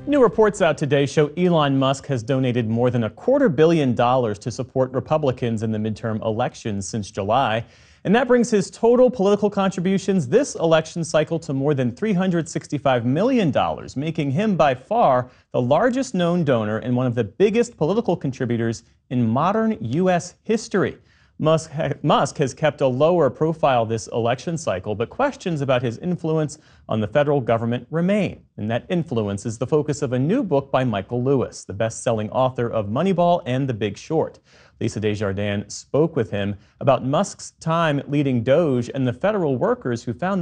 New reports out today show Elon Musk has donated more than $250 million to support Republicans in the midterm elections since July. And that brings his total political contributions this election cycle to more than $365 million, making him by far the largest known donor and one of the biggest political contributors in modern U.S. history. Musk has kept a lower profile this election cycle, but questions about his influence on the federal government remain. And that influence is the focus of a new book by Michael Lewis, the best-selling author of Moneyball and The Big Short. Lisa Desjardins spoke with him about Musk's time leading DOGE and the federal workers who found